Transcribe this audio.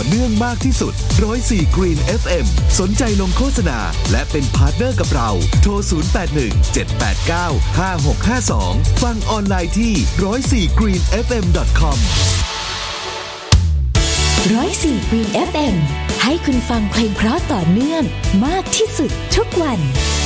เนื่องมากที่สุด104 Green FM สนใจลงโฆษณาและเป็นพาร์ทเนอร์กับเราโทร0817895652ฟังออนไลน์ที่104greenfm.com 104 Green FM ให้คุณฟังเพลงเพราะต่อเนื่องมากที่สุดทุกวัน